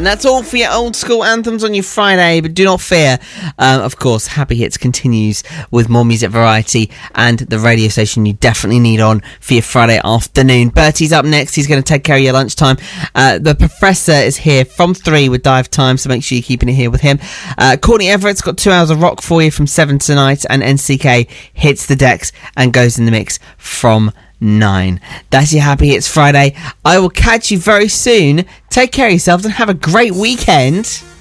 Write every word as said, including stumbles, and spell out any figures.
And that's all for your old school anthems on your Friday, but do not fear. Um, of course, Happy Hits continues with more music variety and the radio station you definitely need on for your Friday afternoon. Bertie's up next. He's going to take care of your lunchtime. Uh, the Professor is here from three with Dive Time, so make sure you're keeping it here with him. Uh, Courtney Everett's got two hours of rock for you from seven tonight, and N C K hits the decks and goes in the mix from nine. That's your Happy Hits Friday. I will catch you very soon. Take care of yourselves and have a great weekend.